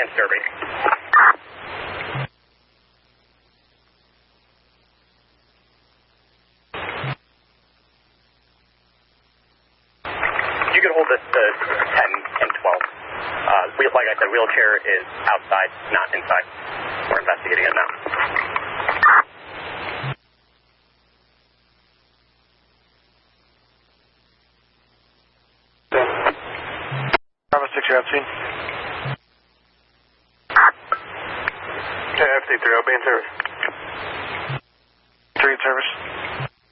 against Derby. You can hold this to 10 and 12. Like I said, wheelchair is outside, not inside. We're investigating it now. Bravo 6, you're at scene. Okay, FD3, I'll be in service. 3 in service.